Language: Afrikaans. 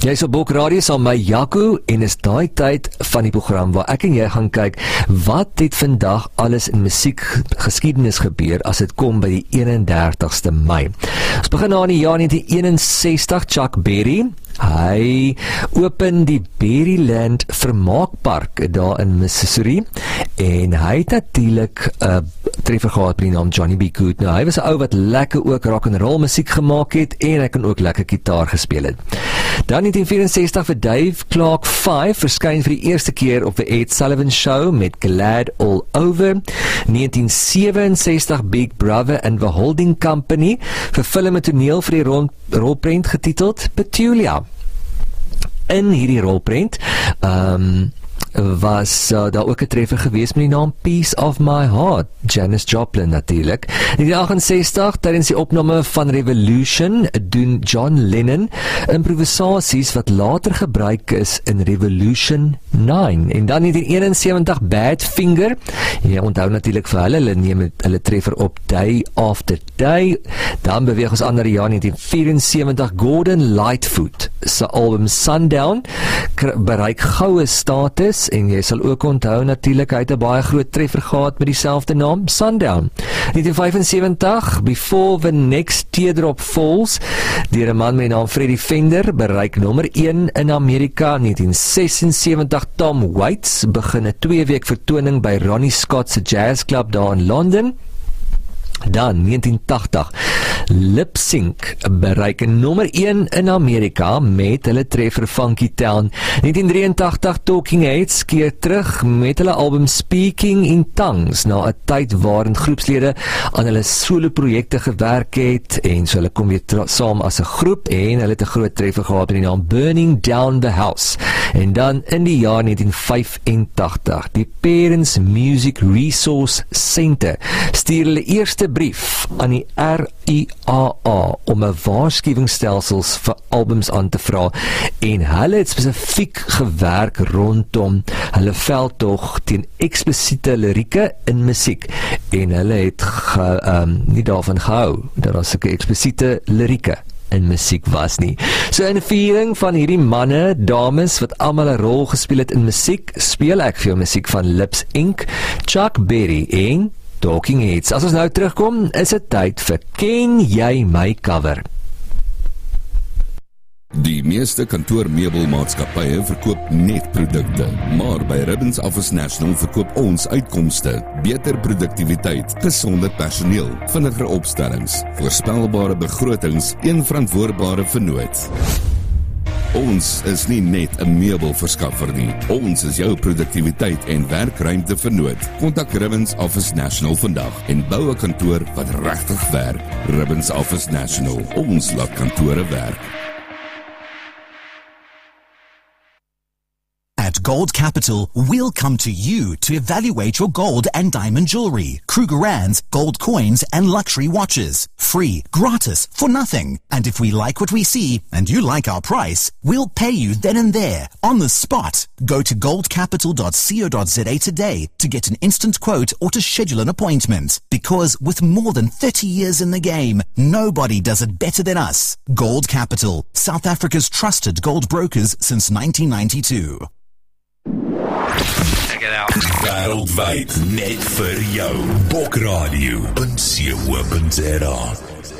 Jy is op Bok Radio saam met Jaco en is daai tyd van die program waar ek en jy gaan kyk wat het vandag alles in musiekgeskiedenis gebeur as dit kom by die 31ste Mei. Ons begin aan die jaar 1961, Chuck Berry. Hy open die Berryland Vermaakpark daar in Missouri en hy het natuurlik 'n treffer gehad met die naam Johnny B. Good. Nou, hy was 'n ou wat lekker ook rock and roll musiek gemaak het en hy kan ook lekker gitaar gespeel het. Dan 1964 vir Dave Clark 5 verskyn vir die eerste keer op The Ed Sullivan Show met Glad All Over. 1967 Big Brother and the Holding Company vir film en toneel vir die rolprent getiteld Petulia. In hierdie rolprent was daar ook 'n treffer gewees met die naam Piece of My Heart, Janis Joplin natuurlik. In 1968, tydens die opname van Revolution, doen John Lennon improvisasies wat later gebruik is in Revolution 9. En dan 1971 Badfinger, jy onthou natuurlik vir hulle neem hulle treffer op Day After Day. Dan beweeg ons aan na die jaar 1974, Gordon Lightfoot se album Sundown bereik goue status. En jy sal ook onthou natuurlik hy het 'n baie groot treffer gehad met dieselfde naam, Sundown. 1975, Before the Next Teardrop Falls, deur 'n man met die naam Freddie Fender, bereik nommer 1 in Amerika. 1976, Tom Waits begin 'n 2-week vertoning by Ronnie Scott se Jazz Club daar in Londen. Dan 1980, Lip Sync bereik nommer 1 in Amerika met hulle treffer Funky Town. 1983 Talking Heads keer terug met hulle album Speaking in Tongues na 'n tyd waarin groepslede aan hulle solo-projekte gewerk het en so hulle kom weer saam as 'n groep en hulle het 'n groot treffer gehad met die naam Burning Down the House. En dan in die jaar 1985 die Parents Music Resource Center stuur hulle eerste brief aan die RIAA om 'n waarskuwingsstelsels vir albums aan te vra en hulle het spesifiek gewerk rondom hulle veldtog teen eksplisiete lirieke in musiek en hulle het nie daarvan gehou dat daar sulke eksplisiete lirieke in musiek was nie. So in viering van hierdie manne, dames wat almal 'n rol gespeel het in musiek, speel ek vir jou musiek van Lip Sync, Chuck Berry en Talking Heads. As ons nou terugkom, is dit tyd vir Ken Jy My Cover. Die meeste kantoormeubelmaatskappye verkoop net produkte, maar by Ribbons Office National verkoop ons uitkomste, beter produktiwiteit, gesonder personeel, vinniger opstellings, voorspelbare begrotings, een verantwoordbare vennoot. Ons is nie net 'n meubelverskaffer nie. Ons is jou produktiwiteit en werkruimte vernoot. Kontak Ribbons Office National vandag en bou 'n kantoor wat regtig werk. Ribbons Office National. Ons laat kantore werk. At Gold Capital, we'll come to you to evaluate your gold and diamond jewelry, Krugerrands, gold coins, and luxury watches. Free, gratis, for nothing. And if we like what we see, and you like our price, we'll pay you then and there, on the spot. Go to goldcapital.co.za today to get an instant quote or to schedule an appointment. Because with more than 30 years in the game, nobody does it better than us. Gold Capital, South Africa's trusted gold brokers since 1992. Check it out. Wêreldwyd net vir jou. Bokradio.co.za